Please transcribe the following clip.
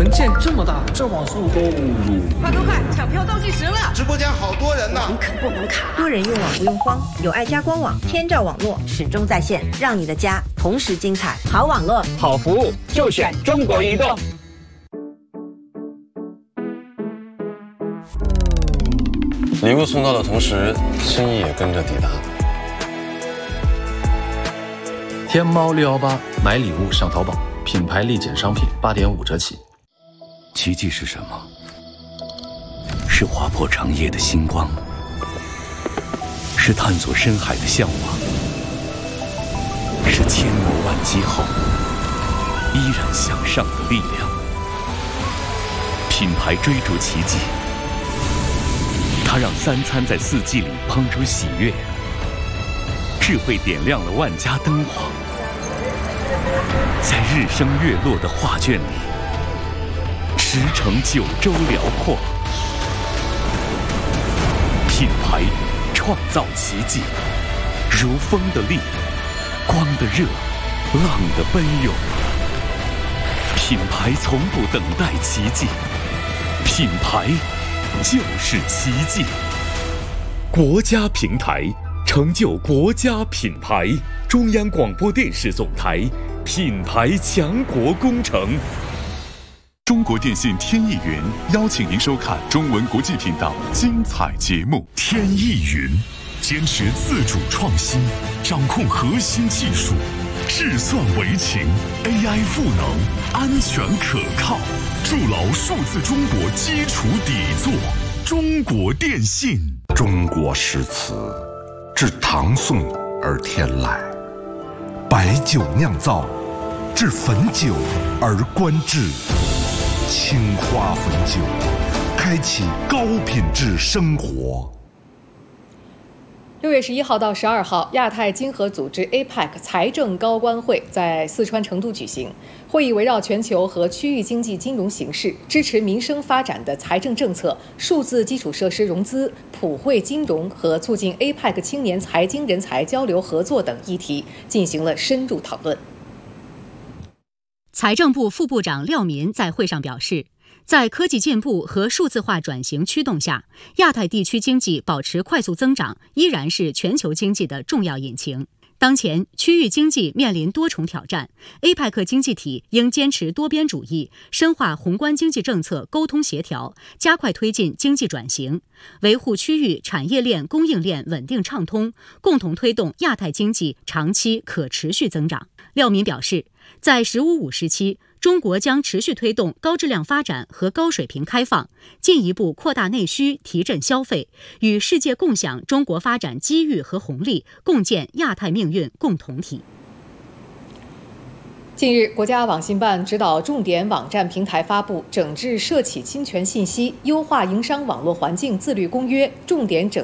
文件这么大，这网速购入， 快，抢票倒计时了！ 直播间好多人呢， 不能卡。 多人用网不用慌，有爱家官网，天照网络始终在线，让你的家同时精彩。好网络， 好服务，就选中国移动。 礼物送到的同时，心意也跟着抵达。 天猫618买礼物上淘宝，品牌立减商品8.5折起。 奇迹是什么？是划破长夜的星光，是探索深海的向往，是千磨万击后依然向上的力量。品牌追逐奇迹，它让三餐在四季里烹出喜悦，智慧点亮了万家灯火，在日升月落的画卷里驰骋九州辽阔。品牌创造奇迹，如风的力，光的热，浪的奔涌。品牌从不等待奇迹，品牌就是奇迹。国家平台成就国家品牌，中央广播电视总台品牌强国工程。 中国电信天翼云邀请您收看中文国际频道精彩节目。天翼云坚持自主创新，掌控核心技术，智算为情 ，AI 赋能，安全可靠，筑牢数字中国基础底座。中国电信。 中国诗词自唐宋而天来，白酒酿造，至汾酒而观致。青花汾酒，开启高品质生活。 6月11号到12号，亚太经合组织 APEC 财政高官会在四川成都举行。会议围绕全球和区域经济金融形势、支持民生发展的财政政策、数字基础设施融资、普惠金融和促进 APEC 青年财经人才交流合作等议题进行了深入讨论。 财政部副部长廖民在会上表示，在科技进步和数字化转型驱动下，亚太地区经济保持快速增长，依然是全球经济的重要引擎。当前区域经济面临多重挑战 ，APEC 经济体应坚持多边主义，深化宏观经济政策沟通协调，加快推进经济转型，维护区域产业链供应链稳定畅通，共同推动亚太经济长期可持续增长。廖民表示，在“十五五”时期，中国将持续推动高质量发展和高水平开放，进一步扩大内需，提振消费，与世界共享中国发展机遇和红利，共建亚太命运共同体。 近日，国家网信办指导重点网站平台发布《整治涉企侵权信息、优化营商网络环境自律公约》，重点整